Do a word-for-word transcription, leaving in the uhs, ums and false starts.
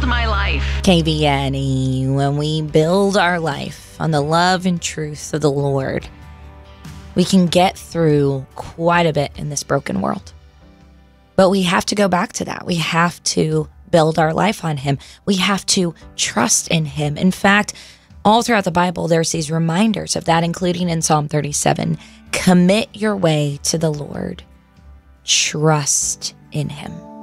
build my life. K B N E, when we build our life on the love and truth of the Lord, we can get through quite a bit in this broken world. But we have to go back to that. We have to build our life on him. We have to trust in him. In fact, all throughout the Bible, there's these reminders of that, including in Psalm thirty-seven. Commit your way to the Lord. Trust in him.